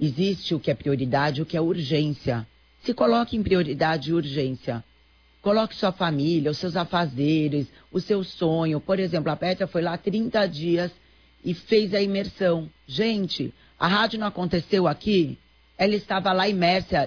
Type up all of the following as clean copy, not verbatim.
Existe o que é prioridade e o que é urgência. Se coloque em prioridade e urgência. Coloque sua família, os seus afazeres, o seu sonho. Por exemplo, a Pétria foi lá 30 dias e fez a imersão. Gente, a rádio não aconteceu aqui? Ela estava lá imersa,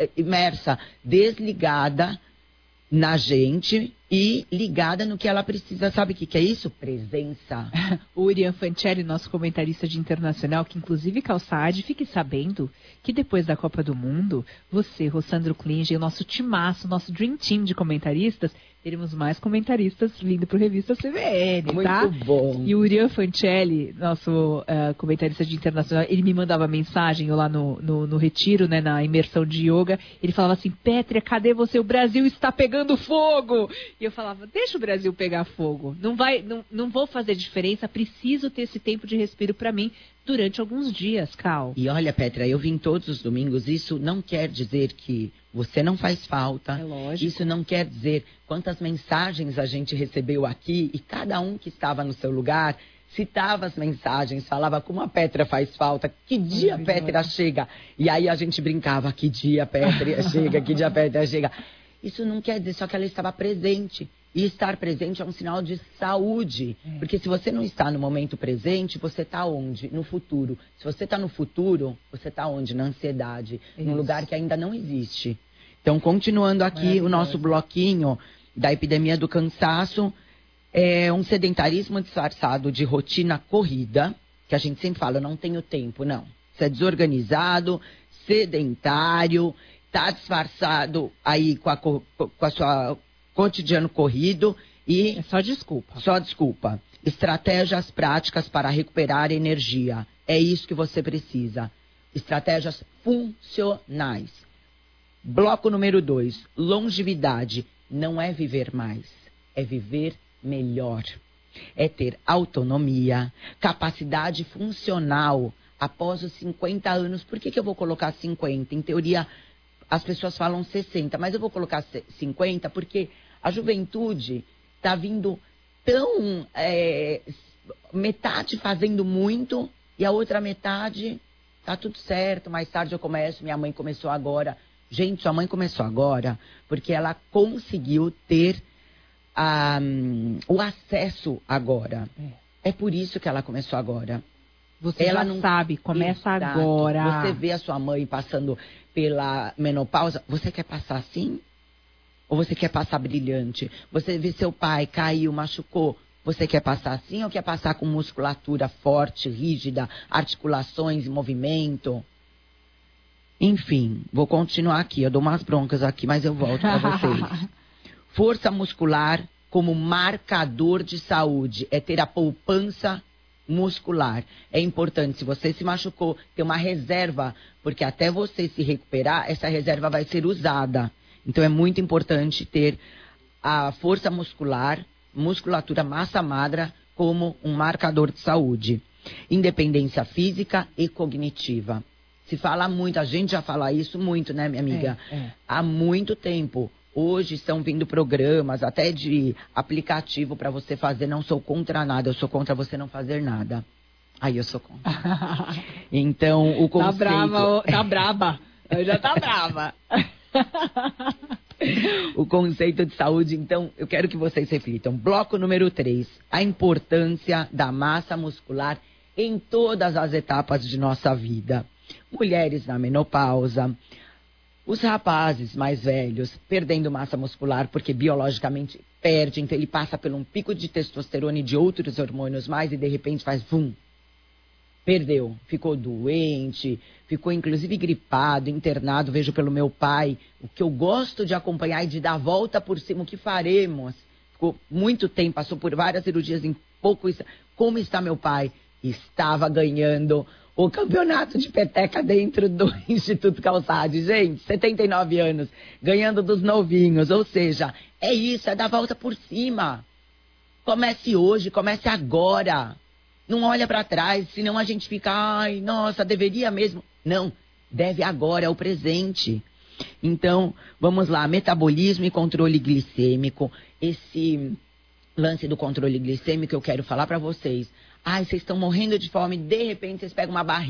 desligada na gente e ligada no que ela precisa. Sabe o que é isso? Presença. O Urian Fancelli, nosso comentarista de internacional, que inclusive Calçade, fique sabendo que depois da Copa do Mundo, você, Rossandro Klinger, o nosso timaço, nosso Dream Team de comentaristas, teremos mais comentaristas vindo para o Revista CBN, tá? Muito bom. E o Urian Fancelli, nosso comentarista de internacional, ele me mandava mensagem eu lá no retiro, né, na imersão de yoga. Ele falava assim: Pétria, cadê você? O Brasil está pegando fogo! E eu falava: deixa o Brasil pegar fogo. Não vou fazer diferença, preciso ter esse tempo de respiro para mim durante alguns dias, Cal. E olha, Pétria, eu vim todos os domingos. Isso não quer dizer que você não faz falta. É lógico. Isso não quer dizer quantas mensagens a gente recebeu aqui e cada um que estava no seu lugar citava as mensagens, falava como a Pétria faz falta, que dia a Pétria chega. E aí a gente brincava: que dia a Pétria chega, que dia a Pétria chega. Isso não quer dizer só que ela estava presente. E estar presente é um sinal de saúde. Porque se você não está no momento presente, você está onde? No futuro. Se você está no futuro, você está onde? Na ansiedade. Num lugar que ainda não existe. Então, continuando aqui o nosso bloquinho da epidemia do cansaço, é um sedentarismo disfarçado de rotina corrida, que a gente sempre fala: eu não tenho tempo. Não. Você é desorganizado, sedentário, está disfarçado aí com a sua cotidiano corrido e... É só desculpa. Só desculpa. Estratégias práticas para recuperar energia. É isso que você precisa. Estratégias funcionais. Bloco número 2. Longevidade. Não é viver mais. É viver melhor. É ter autonomia, capacidade funcional após os 50 anos. Por que eu vou colocar 50? Em teoria, as pessoas falam 60, mas eu vou colocar 50 porque a juventude está vindo tão... metade fazendo muito e a outra metade tá tudo certo, mais tarde eu começo, minha mãe começou agora. Gente, sua mãe começou agora porque ela conseguiu ter o acesso agora. É por isso que ela começou agora. Você ela já não sabe, começa agora. Você vê a sua mãe passando pela menopausa, você quer passar assim? Ou você quer passar brilhante? Você vê seu pai, caiu, machucou, você quer passar assim ou quer passar com musculatura forte, rígida, articulações em movimento? Enfim, vou continuar aqui, eu dou umas broncas aqui, mas eu volto para vocês. Força muscular como marcador de saúde, é ter a poupança muscular. É importante, se você se machucou, ter uma reserva, porque até você se recuperar, essa reserva vai ser usada. Então é muito importante ter a força muscular, musculatura, massa magra, como um marcador de saúde. Independência física e cognitiva. Se fala muito, a gente já fala isso muito, né, minha amiga? Há muito tempo. Hoje estão vindo programas, até de aplicativo para você fazer. Não sou contra nada, eu sou contra você não fazer nada. Aí eu sou contra. Então, o conceito... Tá brava. Já tá brava. O conceito de saúde, então, eu quero que vocês reflitam. Bloco número 3. A importância da massa muscular em todas as etapas de nossa vida. Mulheres na menopausa, os rapazes mais velhos perdendo massa muscular porque biologicamente perde, então ele passa por um pico de testosterona e de outros hormônios mais e de repente faz vum. Perdeu, ficou doente, ficou inclusive gripado, internado, vejo pelo meu pai. O que eu gosto de acompanhar e de dar a volta por cima, o que faremos? Ficou muito tempo, passou por várias cirurgias em pouco. Como está meu pai? Estava ganhando o campeonato de peteca dentro do Instituto Calçade. Gente, 79 anos, ganhando dos novinhos. Ou seja, é isso, é dar a volta por cima. Comece hoje, comece agora. Não olha para trás, senão a gente fica, ai, nossa, deveria mesmo. Não, deve agora, é o presente. Então, vamos lá, metabolismo e controle glicêmico. Esse lance do controle glicêmico eu quero falar para vocês. Ai, vocês estão morrendo de fome, de repente vocês pegam uma barriga.